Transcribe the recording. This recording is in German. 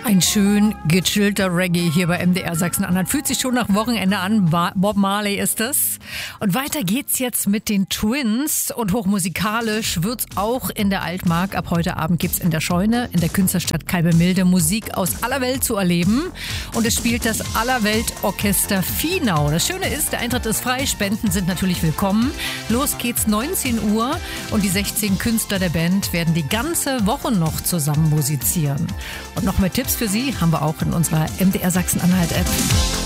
Ein schön gechillter Reggae hier bei MDR Sachsen-Anhalt. Fühlt sich schon nach Wochenende an. Bob Marley ist es. Und weiter geht's jetzt mit den Twins. Und hochmusikalisch wird's auch in der Altmark. Ab heute Abend gibt's in der Scheune in der Künstlerstadt Kalbemilde Musik aus aller Welt zu erleben. Und es spielt das Allerweltorchester Finau. Das Schöne ist, der Eintritt ist frei. Spenden sind natürlich willkommen. Los geht's 19 Uhr. Und die 16 Künstler der Band werden die ganze Woche noch zusammen musizieren. Und noch mehr Tipps für Sie haben wir auch in unserer MDR Sachsen-Anhalt-App.